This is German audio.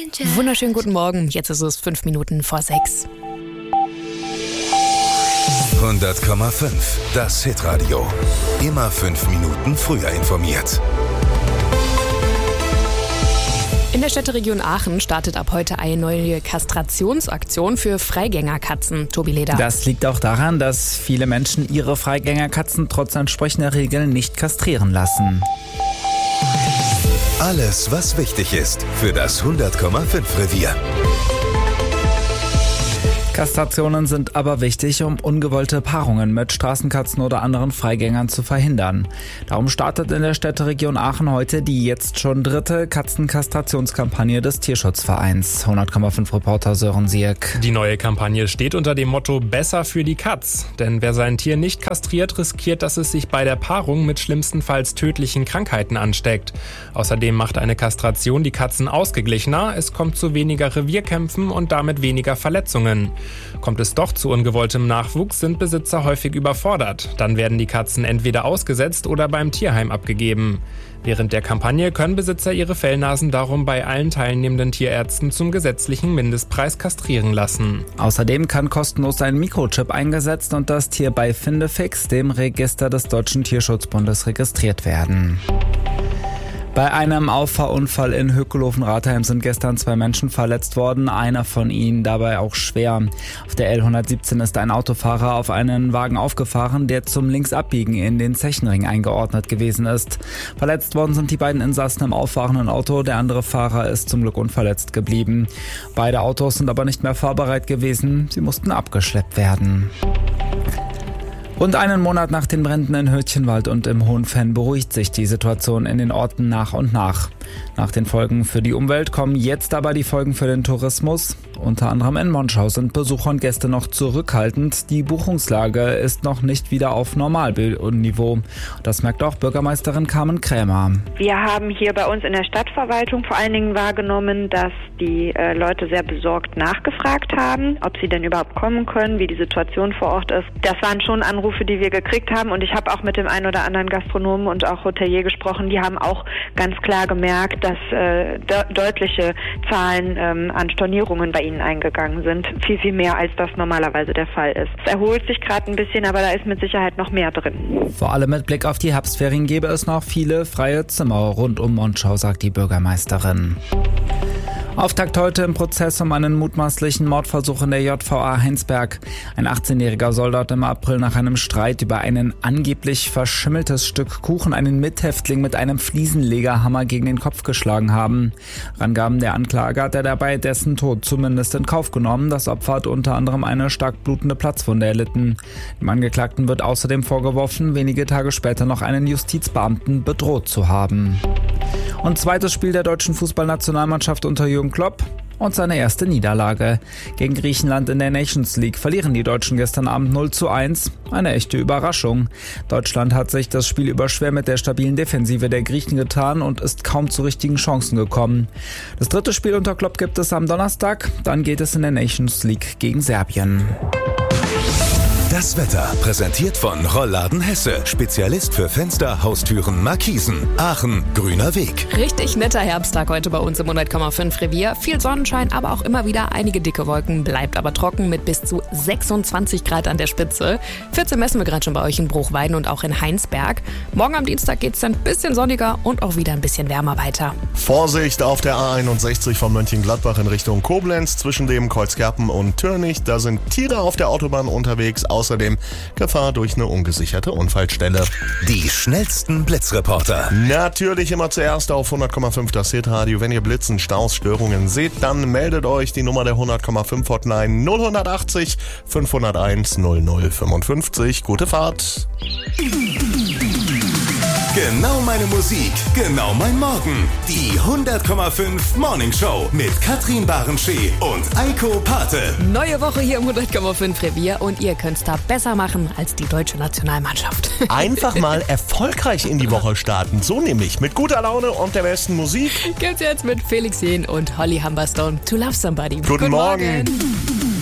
Wunderschönen guten Morgen, jetzt ist es 5 Minuten vor 6. 100,5, das Hitradio. Immer 5 Minuten früher informiert. In der Städteregion Aachen startet ab heute eine neue Kastrationsaktion für Freigängerkatzen. Tobi Leder. Das liegt auch daran, dass viele Menschen ihre Freigängerkatzen trotz entsprechender Regeln nicht kastrieren lassen. Alles, was wichtig ist für das 100,5 Revier. Kastrationen sind aber wichtig, um ungewollte Paarungen mit Straßenkatzen oder anderen Freigängern zu verhindern. Darum startet in der Städteregion Aachen heute die jetzt schon 3. Katzenkastrationskampagne des Tierschutzvereins. 100,5 Reporter Sören Sierk. Die neue Kampagne steht unter dem Motto Besser für die Katz. Denn wer sein Tier nicht kastriert, riskiert, dass es sich bei der Paarung mit schlimmstenfalls tödlichen Krankheiten ansteckt. Außerdem macht eine Kastration die Katzen ausgeglichener, es kommt zu weniger Revierkämpfen und damit weniger Verletzungen. Kommt es doch zu ungewolltem Nachwuchs, sind Besitzer häufig überfordert. Dann werden die Katzen entweder ausgesetzt oder beim Tierheim abgegeben. Während der Kampagne können Besitzer ihre Fellnasen darum bei allen teilnehmenden Tierärzten zum gesetzlichen Mindestpreis kastrieren lassen. Außerdem kann kostenlos ein Mikrochip eingesetzt und das Tier bei Findefix, dem Register des Deutschen Tierschutzbundes, registriert werden. Bei einem Auffahrunfall in Hökelofen-Ratheim sind gestern 2 Menschen verletzt worden, einer von ihnen dabei auch schwer. Auf der L117 ist ein Autofahrer auf einen Wagen aufgefahren, der zum Linksabbiegen in den Zechenring eingeordnet gewesen ist. Verletzt worden sind die beiden Insassen im auffahrenden Auto, der andere Fahrer ist zum Glück unverletzt geblieben. Beide Autos sind aber nicht mehr fahrbereit gewesen, sie mussten abgeschleppt werden. Rund einen Monat nach den Bränden in Hürtchenwald und im Hohenfenn beruhigt sich die Situation in den Orten nach und nach. Nach den Folgen für die Umwelt kommen jetzt aber die Folgen für den Tourismus. Unter anderem in Monschau sind Besucher und Gäste noch zurückhaltend. Die Buchungslage ist noch nicht wieder auf Normalniveau. Das merkt auch Bürgermeisterin Carmen Krämer. Wir haben hier bei uns in der Stadtverwaltung vor allen Dingen wahrgenommen, dass die Leute sehr besorgt nachgefragt haben, ob sie denn überhaupt kommen können, wie die Situation vor Ort ist. Das waren schon Anrufe, die wir gekriegt haben, und ich habe auch mit dem einen oder anderen Gastronomen und auch Hotelier gesprochen. Die haben auch ganz klar gemerkt, dass deutliche Zahlen an Stornierungen bei ihnen eingegangen sind. Viel, viel mehr, als das normalerweise der Fall ist. Es erholt sich gerade ein bisschen, aber da ist mit Sicherheit noch mehr drin. Vor allem mit Blick auf die Herbstferien gäbe es noch viele freie Zimmer rund um Monschau, sagt die Bürgermeisterin. Auftakt heute im Prozess um einen mutmaßlichen Mordversuch in der JVA Heinsberg. Ein 18-Jähriger soll dort im April nach einem Streit über ein angeblich verschimmeltes Stück Kuchen einen Mithäftling mit einem Fliesenlegerhammer gegen den Kopf geschlagen haben. Angaben der Anklage hat er dabei dessen Tod zumindest in Kauf genommen. Das Opfer hat unter anderem eine stark blutende Platzwunde erlitten. Dem Angeklagten wird außerdem vorgeworfen, wenige Tage später noch einen Justizbeamten bedroht zu haben. Und zweites Spiel der deutschen Fußballnationalmannschaft unter Jürgen Klopp und seine erste Niederlage. Gegen Griechenland in der Nations League verlieren die Deutschen gestern Abend 0:1. Eine echte Überraschung. Deutschland hat sich das Spiel über schwer mit der stabilen Defensive der Griechen getan und ist kaum zu richtigen Chancen gekommen. Das dritte Spiel unter Klopp gibt es am Donnerstag. Dann geht es in der Nations League gegen Serbien. Das Wetter präsentiert von Rollladen Hesse. Spezialist für Fenster, Haustüren, Markisen. Aachen, grüner Weg. Richtig netter Herbsttag heute bei uns im 100,5 Revier. Viel Sonnenschein, aber auch immer wieder einige dicke Wolken. Bleibt aber trocken mit bis zu 26 Grad an der Spitze. 14 messen wir gerade schon bei euch in Bruchweiden und auch in Heinsberg. Morgen am Dienstag geht es dann ein bisschen sonniger und auch wieder ein bisschen wärmer weiter. Vorsicht auf der A61 von Mönchengladbach in Richtung Koblenz zwischen dem Kreuzkerpen und Türnich. Da sind Tiere auf der Autobahn unterwegs. Außerdem Gefahr durch eine ungesicherte Unfallstelle. Die schnellsten Blitzreporter. Natürlich immer zuerst auf 100,5 das Hitradio. Wenn ihr Blitzen, Staus, Störungen seht, dann meldet euch. Die Nummer der 100,5 Hotline 0180 501 0055. Gute Fahrt. Genau meine Musik, genau mein Morgen. Die 100,5 Morning Show mit Katrin Barenschee und Eiko Pate. Neue Woche hier im 100,5 Revier und ihr könnt's da besser machen als die deutsche Nationalmannschaft. Einfach mal erfolgreich in die Woche starten. So nämlich mit guter Laune und der besten Musik. Gibt's jetzt mit Felix Jähn und Holly Humberstone. To Love Somebody. Guten Morgen.